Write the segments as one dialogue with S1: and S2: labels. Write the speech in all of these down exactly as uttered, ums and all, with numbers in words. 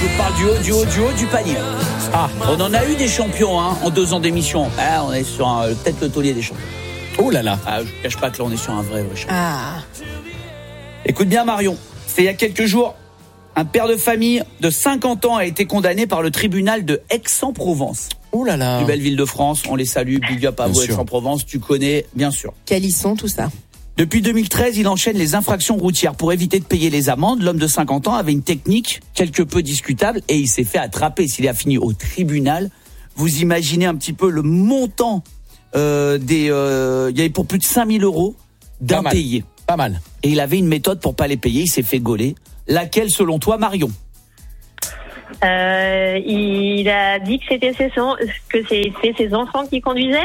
S1: je vous parle du haut, du haut, du haut du panier. Ah, on en a eu des champions hein, en deux ans d'émission. Ah, on est sur un, peut-être le taulier des champions.
S2: Oh là là.
S1: Ah, je ne cache pas que là, on est sur un vrai, vrai champion.
S3: Ah.
S1: Écoute bien, Marion. C'est il y a quelques jours. Un père de famille de cinquante ans a été condamné par le tribunal de Aix-en-Provence.
S2: Oh là là.
S1: Plus belle ville de France, on les salue, big up à
S2: Bien
S1: vous,
S2: sûr.
S1: Aix-en-Provence, tu connais, bien sûr.
S3: Calisson, tout ça.
S1: Depuis deux mille treize, il enchaîne les infractions routières. Pour éviter de payer les amendes, l'homme de cinquante ans avait une technique quelque peu discutable et il s'est fait attraper. S'il a fini au tribunal, vous imaginez un petit peu le montant euh, des... Euh, il y avait pour plus de cinq mille euros d'impayés.
S2: Pas mal.
S1: Et il avait une méthode pour pas les payer, il s'est fait gauler. Laquelle, selon toi, Marion ?
S4: Euh, il a dit que c'était ses, son- que c'était ses enfants qui conduisaient.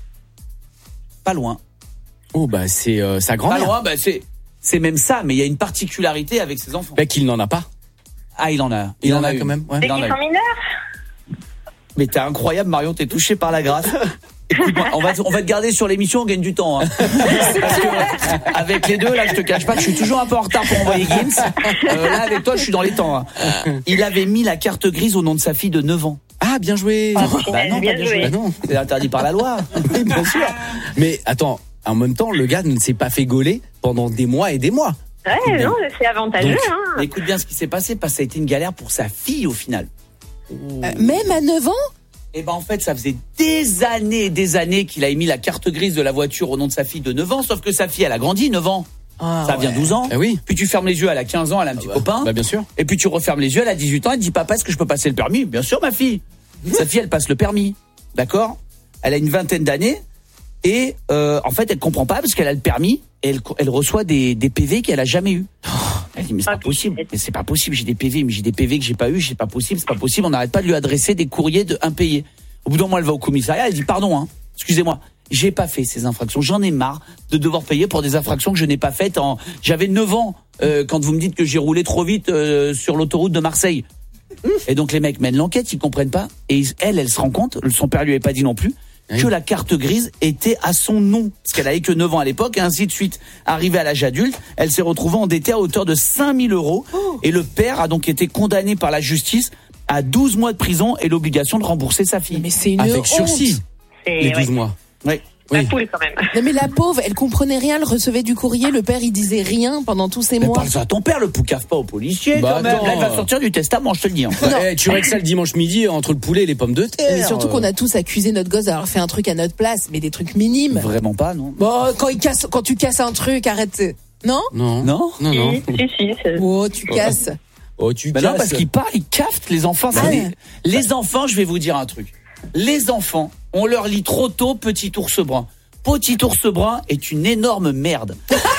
S1: Pas loin.
S2: Oh bah c'est euh, sa
S1: Pas
S2: grand-mère.
S1: loin, bah c'est, c'est même ça, mais il y a une particularité avec ses enfants.
S2: Bah qu'il n'en a pas.
S1: Ah, il en a.
S2: Il, en a
S1: eu.
S2: quand même. Ouais.
S4: Dès
S1: Il en
S4: qu'ils
S1: a
S4: sont
S1: eu.
S4: mineurs.
S1: Mais t'es incroyable, Marion, t'es touchée par la grâce. Écoute-moi, on va, on va te garder sur l'émission, on gagne du temps. Hein. Parce que, avec les deux, là, je te cache pas que je suis toujours un peu en retard pour envoyer Gims. Euh, là, avec toi, je suis dans les temps. Hein. Il avait mis la carte grise au nom de sa fille de neuf ans.
S2: Ah bien joué.
S1: Ah, bah non,
S4: bien
S1: pas bien
S4: joué.
S1: joué.
S2: Bah non.
S1: C'est interdit par la loi.
S2: Oui, bien sûr. Mais attends, en même temps, le gars ne s'est pas fait gauler pendant des mois et des mois.
S4: Ouais, non, c'est avantageux.
S2: Donc,
S4: hein.
S1: Mais écoute bien ce qui s'est passé, parce que ça a été une galère pour sa fille au final.
S3: Euh, même à neuf ans.
S1: Et ben en fait, ça faisait des années et des années qu'il a émis la carte grise de la voiture au nom de sa fille de neuf ans, sauf que sa fille, elle a grandi, neuf ans.
S3: Ah,
S1: ça vient
S3: ouais.
S1: douze ans.
S2: Ah oui.
S1: Puis tu fermes les yeux, elle a quinze ans, elle a un petit copain.
S2: Bah bien sûr.
S1: Et puis tu refermes les yeux, elle a dix-huit ans, elle dit papa, est-ce que je peux passer le permis ? Bien sûr, ma fille. Sa fille, elle passe le permis. D'accord ? Elle a une vingtaine d'années et euh, en fait, elle comprend pas parce qu'elle a le permis et elle, elle reçoit des, des P V qu'elle a jamais eu. Elle dit mais c'est
S4: Ah,
S1: pas possible, mais c'est pas possible, j'ai des P V, mais j'ai des P V que j'ai pas eu, c'est pas possible, c'est pas possible, on n'arrête pas de lui adresser des courriers de impayés. Au bout d'un moment, elle va au commissariat, elle dit pardon, hein, excusez-moi, j'ai pas fait ces infractions, j'en ai marre de devoir payer pour des infractions que je n'ai pas faites. En... J'avais neuf ans euh, quand vous me dites que j'ai roulé trop vite euh, sur l'autoroute de Marseille. Et donc les mecs mènent l'enquête, ils comprennent pas, et ils- elle, elle se rend compte, son père lui avait pas dit non plus,
S2: Oui.
S1: que la carte grise était à son nom, parce qu'elle avait que neuf ans à l'époque, et ainsi de suite. Arrivée à l'âge adulte, elle s'est retrouvée endettée à hauteur de cinq mille euros, et le père a donc été condamné par la justice à douze mois de prison et l'obligation de rembourser sa fille.
S3: Mais c'est une
S2: Avec
S3: honte.
S2: sursis.
S4: C'est
S2: Les
S4: ouais,
S2: douze mois.
S1: Oui.
S4: pas
S2: Oui.
S4: cool quand même.
S3: Non mais la pauvre, elle comprenait rien, elle recevait du courrier, le père il disait rien pendant tous ces
S1: Mais
S3: mois.
S1: parle ça à ton père, le poucave pas au policier,
S2: Bah
S1: quand même.
S2: attends.
S1: Là, il va sortir du testament, je te le dis. Hein.
S2: Eh, tu règles ça le dimanche midi entre le poulet et les pommes de terre.
S3: Mais surtout qu'on a tous accusé notre gosse d'avoir fait un truc à notre place, mais des trucs minimes.
S1: Vraiment pas, non.
S3: Bon, quand il casse, quand tu casses un truc, arrête. Non?
S2: Non.
S1: Non
S2: Non, non.
S4: Si, si, si, c'est-
S3: Oh, tu casses.
S2: Oh, tu
S1: Bah
S2: casses.
S1: non, parce qu'ils parlent, ils caftent les enfants. c'est
S3: Ah
S1: des-
S3: ouais.
S1: Les enfants, je vais vous dire un truc. Les enfants, on leur lit trop tôt Petit ours brun. Petit ours brun est une énorme merde.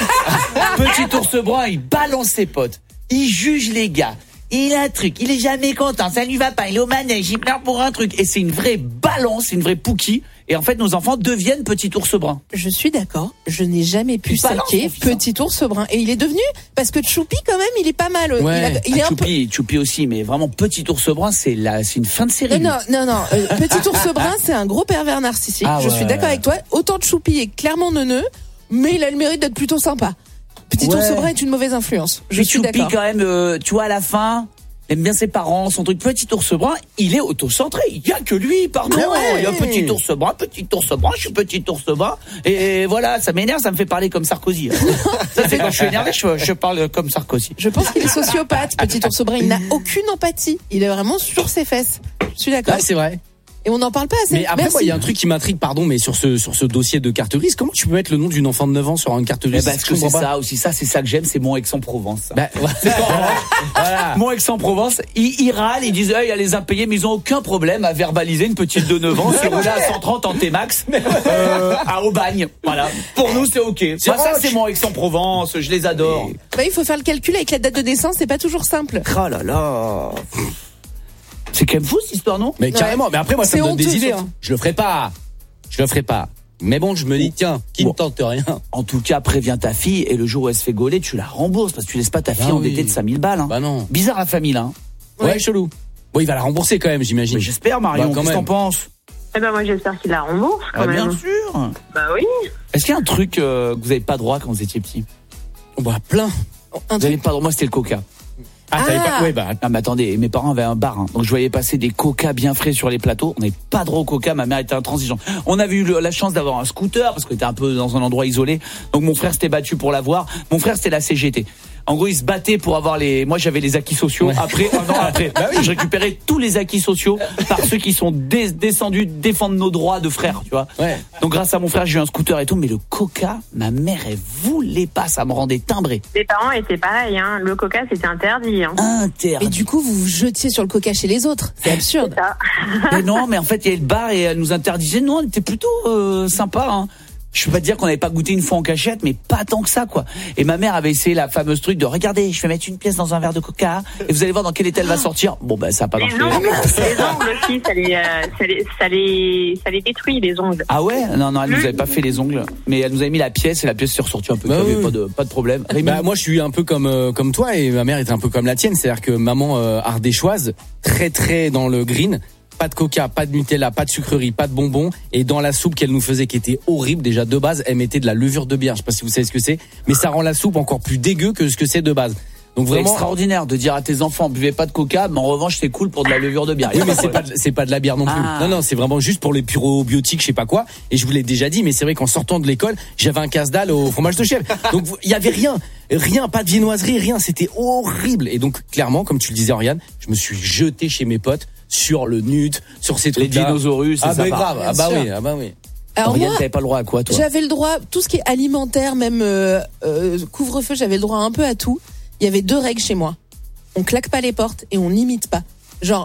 S1: Petit ours brun, il balance ses potes. Il juge les gars. Il a un truc, il est jamais content, ça lui va pas, il est au manège, il pleure pour un truc. Et c'est une vraie balance, une vraie pouki. Et en fait, nos enfants deviennent Petit ours brun.
S3: Je suis d'accord, je n'ai jamais pu
S1: Il balance
S3: saquer
S1: son fils, hein.
S3: Petit ours brun. Et il est devenu, parce que Choupi quand même, il est pas mal.
S2: Ouais.
S3: Il, a- il est
S1: Ah,
S3: un peu...
S1: Choupi, Choupi aussi, mais vraiment Petit ours brun, c'est la, c'est une fin de série.
S3: Non,
S1: lui.
S3: non, non, non. euh, Petit ours brun, c'est un gros pervers narcissique.
S1: Ah
S3: je
S1: ouais.
S3: suis d'accord avec toi. Autant de Choupi est clairement neuneux, mais il a le mérite d'être plutôt sympa. Petit
S1: Ouais.
S3: ours brun est une mauvaise influence. Je
S1: Mais
S3: suis
S1: Choupi,
S3: d'accord.
S1: quand même, euh, tu vois, à la fin, il aime bien ses parents, son truc. Petit ours brun, il est autocentré. Il y a que lui, pardon.
S3: Mais ouais.
S1: Il y a petit ours brun, petit ours brun, je suis petit ours brun. Et voilà, ça m'énerve, ça me fait parler comme Sarkozy. Ça, c'est quand je suis énervé, je, je parle comme Sarkozy.
S3: Je pense qu'il est sociopathe, Petit ours brun. Il n'a aucune empathie. Il est vraiment sur ses fesses. Je suis d'accord.
S2: Ah, c'est vrai.
S3: Et on n'en parle pas assez.
S2: Mais après,
S3: Merci.
S2: moi, il y a un truc qui m'intrigue, pardon, mais sur ce, sur ce dossier de carte grise, comment tu peux mettre le nom d'une enfant de neuf ans sur une carte
S1: Eh
S2: grise?
S1: ben, parce
S2: Je
S1: que c'est
S2: comprends pas.
S1: ça aussi, ça, c'est ça que j'aime, c'est mon Aix-en-Provence. ça.
S2: Bah, ouais.
S1: Voilà. Mon Aix-en-Provence, ils, ils râlent, ils disent, hey, il y a les impayés, mais ils ont aucun problème à verbaliser une petite de neuf ans qui roule à cent trente en T-Max, euh, à Aubagne. Voilà. Pour nous, c'est ok. Moi, ça, c'est mon Aix-en-Provence, je les adore.
S3: Bah, il faut faire le calcul avec la date de naissance, c'est pas toujours simple.
S1: Oh là là. C'est quand même fou, cette histoire, non?
S2: Mais
S3: Ouais.
S2: carrément, mais après, moi, ça
S3: C'est
S2: me donne des
S3: honteux,
S2: idées,
S3: surtout.
S2: hein. Je le ferai pas. Je le ferai pas. Mais bon, je me dis, tiens, qui
S1: Bon.
S2: ne tente rien.
S1: En tout cas, préviens ta fille, et le jour où elle se fait gauler, tu la rembourses, parce que tu laisses pas ta fille
S2: Ah
S1: endettée
S2: oui.
S1: de cinq mille balles, hein.
S2: Bah non.
S1: Bizarre, la famille, là, hein.
S2: Ouais, chelou. Bon, il va la rembourser quand même, j'imagine.
S1: Mais j'espère, Marion,
S2: Bah, quand
S1: qu'est-ce que t'en
S2: même.
S1: penses?
S4: Eh ben moi j'espère qu'il la rembourse quand
S1: Ah,
S4: même.
S1: bien sûr.
S4: Bah oui.
S1: Est-ce qu'il y a un truc euh, que vous n'avez pas droit quand vous étiez petit?
S2: Oh, bah, plein.
S3: Un
S1: Vous n'avez
S3: truc.
S1: pas droit, moi, c'était le coca.
S2: Ah, t'avais
S3: Ah.
S2: pas. Ouais, bah.
S1: Non mais attendez, mes parents avaient un bar, hein. Donc je voyais passer des coca bien frais sur les plateaux. On n'avait pas droit au coca, ma mère était intransigeante. On avait eu le- la chance d'avoir un scooter parce qu'on était un peu dans un endroit isolé. Donc mon frère s'était battu pour l'avoir. Mon frère c'était la C G T. En gros, il se battait pour avoir les. Moi, j'avais les acquis sociaux.
S2: Ouais.
S1: Après, un an après, bah oui, je récupérais tous les acquis sociaux par ceux qui sont dé- descendus défendre nos droits de frères, tu vois.
S2: Ouais.
S1: Donc, grâce à mon frère, j'ai eu un scooter et tout. Mais le coca, ma mère, elle voulait pas. Ça me rendait timbré.
S4: Les parents étaient pareils, hein. Le coca, c'était interdit, hein.
S1: Interdit.
S3: Et du coup, vous vous jetiez sur le coca chez les autres. C'est absurde.
S4: Ça.
S1: Mais non, mais en fait, il y avait le bar et elle nous interdisait. Nous, on était plutôt euh, sympa. Hein. Je peux pas te dire qu'on n'avait pas goûté une fois en cachette, mais pas tant que ça, quoi. Et ma mère avait essayé la fameuse truc de regardez, je vais mettre une pièce dans un verre de coca et vous allez voir dans quel état elle va sortir. Bon, ben, ça a pas
S4: Les
S1: marché.
S4: ongles, les ongles aussi, ça les, euh, ça les, ça les, ça les détruit, les ongles.
S1: Ah ouais? Non, non, elle nous avait pas fait les ongles, mais elle nous avait mis la pièce et la pièce s'est ressortie un peu.
S2: Bah
S1: Il y avait
S2: oui.
S1: pas de, pas de problème. Rémi,
S2: Bah, moi, je suis un peu comme euh, comme toi et ma mère était un peu comme la tienne, c'est-à-dire que maman euh, ardéchoise, très très dans le green. Pas de coca, pas de Nutella, pas de sucreries, pas de bonbons. Et dans la soupe qu'elle nous faisait, qui était horrible, déjà de base, elle mettait de la levure de bière. Je sais pas si vous savez ce que c'est, mais ça rend la soupe encore plus dégueu que ce que c'est de base. Donc
S1: c'est
S2: vraiment.
S1: extraordinaire de dire à tes enfants buvez pas de coca, mais en revanche c'est cool pour de la levure de bière.
S2: Oui, mais c'est pas de- c'est pas de la bière non plus.
S1: Ah.
S2: Non non, c'est vraiment juste pour les probiotiques, je sais pas quoi. Et je vous l'ai déjà dit, mais c'est vrai qu'en sortant de l'école, j'avais un casse-dalle au fromage de chèvre. Donc il y avait rien, rien, pas de viennoiserie, rien. C'était horrible. Et donc clairement, comme tu le disais, Oriane, je me suis jeté chez mes potes sur le nut, sur ces
S1: les
S2: trucs.
S1: dinosaures, c'est
S2: Ah
S1: ça.
S2: bah grave. Ah bah
S3: Bien
S2: oui,
S3: sûr.
S2: ah bah oui.
S3: Alors
S1: Oriane,
S3: moi,
S1: t'avais pas le droit à quoi, toi?
S3: j'avais le droit, tout ce qui est alimentaire, même euh, euh, couvre-feu, j'avais le droit un peu à tout. Il y avait deux règles chez moi. On claque pas les portes et on n'imite pas. Genre.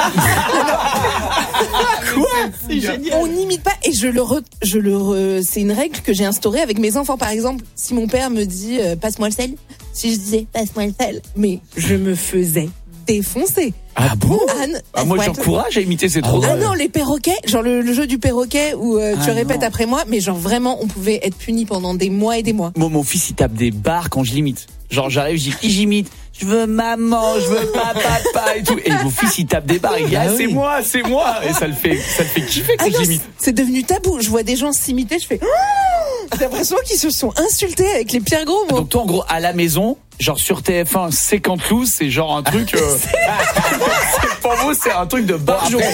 S3: Quoi? On n'imite pas et je le re, je le re, c'est une règle que j'ai instaurée avec mes enfants. Par exemple, si mon père me dit euh, passe-moi le sel, si je disais passe-moi le sel, mais je me faisais défoncer.
S2: Ah bon?
S3: Anne,
S1: Ah, moi
S3: passe-moi le-
S1: j'encourage à imiter, c'est trop
S3: Ah
S1: drôle.
S3: non, les perroquets, genre le, le jeu du perroquet où euh, tu
S1: Ah
S3: répètes
S1: non.
S3: après moi, mais genre vraiment, on pouvait être puni pendant des mois et des mois.
S1: Moi, mon fils, il tape des barres quand je l'imite. Genre, j'arrive, je dis, qui j'imite? Je veux maman, je veux papa, papa et tout. Et mon fils, il tape des barres. Il dit, ah,
S2: Ah
S1: c'est
S2: oui.
S1: moi, c'est moi. Et ça le fait, ça le fait kiffer que
S3: Ah non,
S1: j'imite.
S3: c'est devenu tabou. Je vois des gens s'imiter, je fais. Oh, j'ai l'impression qu'ils se sont insultés avec les pires gros mots.
S1: Donc, toi, en gros, à la maison, genre sur T F un, c'est Canteloup, c'est genre un truc, euh, c'est- pour vous, c'est un truc de barjo.